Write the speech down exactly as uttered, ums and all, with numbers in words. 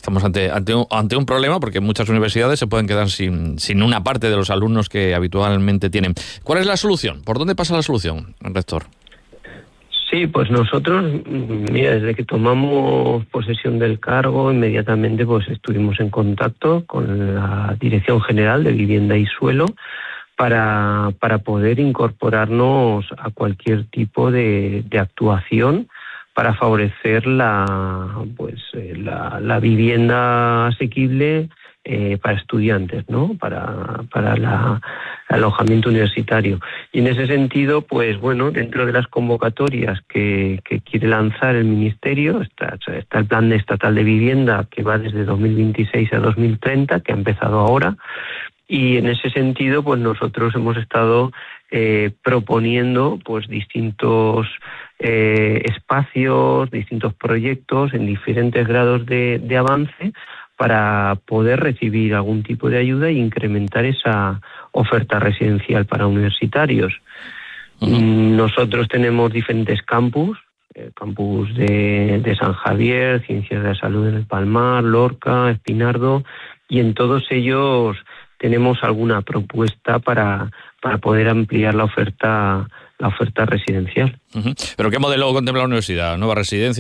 estamos ante, ante, un, ante un problema porque muchas universidades se pueden quedar sin, sin una parte de los alumnos que habitualmente tienen. ¿Cuál es la solución? ¿Por dónde pasa la solución, rector? Sí, pues nosotros, mira, desde que tomamos posesión del cargo, inmediatamente pues estuvimos en contacto con la Dirección General de Vivienda y Suelo para, para poder incorporarnos a cualquier tipo de, de actuación para favorecer la, pues, la, la vivienda asequible eh, para estudiantes, ¿no? Para, para la, el alojamiento universitario. Y en ese sentido, pues bueno, dentro de las convocatorias que, que quiere lanzar el Ministerio, está, está el Plan Estatal de Vivienda que va desde dos mil veintiséis a dos mil treinta, que ha empezado ahora. Y en ese sentido, pues nosotros hemos estado eh, proponiendo pues distintos eh, espacios, distintos proyectos en diferentes grados de, de avance para poder recibir algún tipo de ayuda e incrementar esa oferta residencial para universitarios. Uh-huh. Nosotros tenemos diferentes campus, eh, campus de, de San Javier, Ciencias de la Salud en el Palmar, Lorca, Espinardo, y en todos ellos tenemos alguna propuesta para, para poder ampliar la oferta, la oferta residencial. Uh-huh. ¿Pero qué modelo contempla la universidad? ¿Nueva residencia?